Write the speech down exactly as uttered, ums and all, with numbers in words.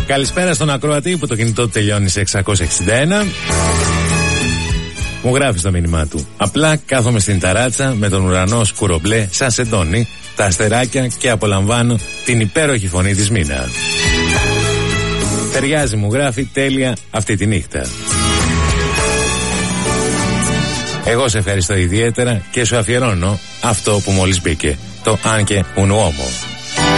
Καλησπέρα στον ακροατή που το κινητό του τελειώνει σε εξακόσια εξήντα ένα. Μου γράφει το μήνυμά του. Απλά κάθομαι στην ταράτσα με τον ουρανό σκουρομπλέ σαν σεντόνι, τα αστεράκια και απολαμβάνω την υπέροχη φωνή της Μίνα. Ταιριάζει, μου γράφει, τέλεια αυτή τη νύχτα. Εγώ σε ευχαριστώ ιδιαίτερα και σου αφιερώνω αυτό που μόλις μπήκε, το «Αν και un uomo».